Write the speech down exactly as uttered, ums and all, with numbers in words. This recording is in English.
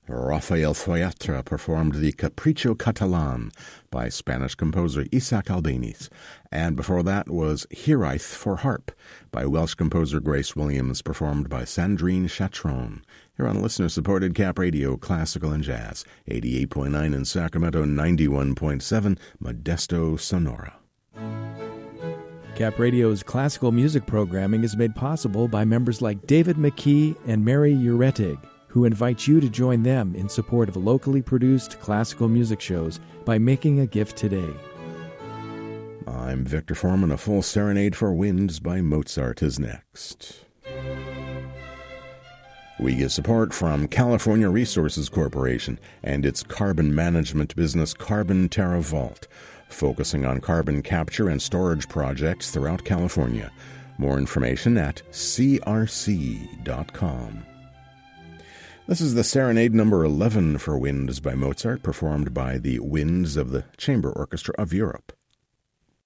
Rafael Thoyatra performed the Capricho Catalan by Spanish composer Isaac Albéniz, and before that was Hiraeth for harp by Welsh composer Grace Williams, performed by Sandrine Chatron. Here on listener-supported Cap Radio, Classical and Jazz, eighty-eight point nine in Sacramento, ninety-one point seven Modesto, Sonora. Cap Radio's classical music programming is made possible by members like David McKee and Mary Uretig, who invite you to join them in support of locally produced classical music shows by making a gift today. I'm Victor Foreman. A full serenade for winds by Mozart is next. We get support from California Resources Corporation and its carbon management business Carbon Terra Vault, focusing on carbon capture and storage projects throughout California. More information at c r c dot com. This is the Serenade number eleven for Winds by Mozart, performed by the Winds of the Chamber Orchestra of Europe.